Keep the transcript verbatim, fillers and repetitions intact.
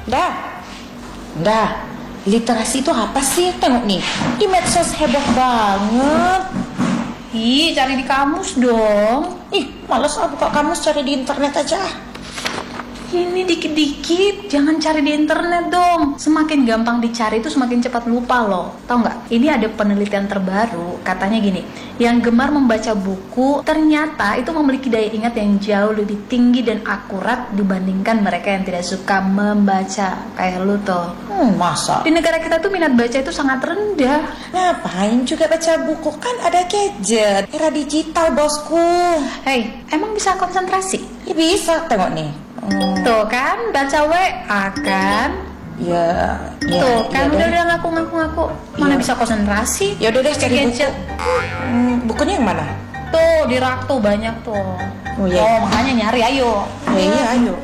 Dah, dah. Literasi itu apa sih? Tengok nih, di medsos heboh banget. Ih, cari di kamus dong. Ih, males ah buka kamus, cari di internet aja. Ini dikit-dikit, jangan cari di internet dong. Semakin gampang dicari itu semakin cepat lupa loh. Tahu nggak? Ini ada penelitian terbaru, katanya gini, yang gemar membaca buku ternyata itu memiliki daya ingat yang jauh lebih tinggi dan akurat dibandingkan mereka yang tidak suka membaca. Kayak lu tuh. Hmm, masa? Di negara kita tuh minat baca itu sangat rendah. Ngapain juga baca buku? Kan ada gadget, era digital bosku. Hei, emang bisa konsentrasi? Ya bisa, tengok nih. Hmm, Tuh kan, baca W A kan? ya, ya, Tuh ya kan, udah deh. udah ngaku-ngaku-ngaku. Mana Iya. bisa konsentrasi? Ya udah deh, Pakai cari buku. gadget. Hmm, bukunya yang mana? Tuh, di rak tuh banyak tuh. Oh, iya. Oh, makanya nyari, ayo. Ya iya, ayo.